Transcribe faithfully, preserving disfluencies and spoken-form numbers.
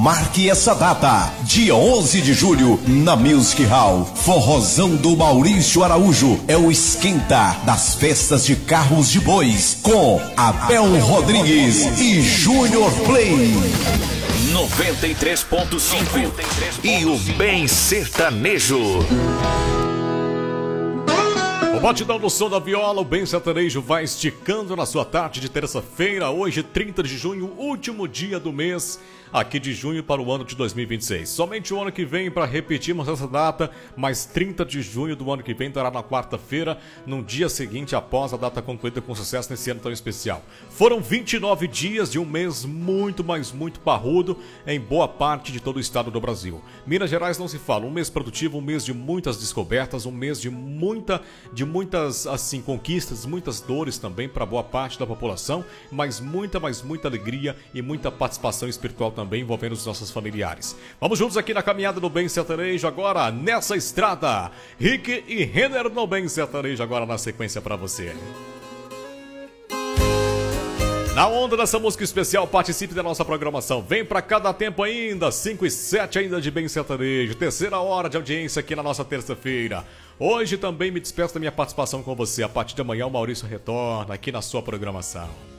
Marque essa data, dia onze de julho, na Music Hall. Forrozão do Maurício Araújo é o esquenta das festas de carros de bois, com Abel Rodrigues e Júnior Play. noventa e três ponto cinco e o Bem Sertanejo. O batidão do som da viola, o Bem Sertanejo vai esticando na sua tarde de terça-feira, hoje trinta de junho, último dia do mês aqui de junho para o ano de dois mil e vinte e seis. Somente o ano que vem para repetirmos essa data, mas trinta de junho do ano que vem estará na quarta-feira, no dia seguinte após a data concluída com sucesso nesse ano tão especial. Foram vinte e nove dias de um mês muito, mas muito parrudo em boa parte de todo o estado do Brasil. Minas Gerais não se fala, um mês produtivo, um mês de muitas descobertas, um mês de muita, de muitas assim conquistas, muitas dores também para boa parte da população, mas muita, mas muita alegria e muita participação espiritual também envolvendo os nossos familiares. Vamos juntos aqui na caminhada do Bem Sertanejo agora nessa estrada. Rick e Renner no Bem Sertanejo agora na sequência para você. Na onda dessa música especial, participe da nossa programação. Vem pra cada tempo ainda, cinco e sete ainda de Bem Sertanejo. Terceira hora de audiência aqui na nossa terça-feira. Hoje também me despeço da minha participação com você. A partir de amanhã o Maurício retorna aqui na sua programação.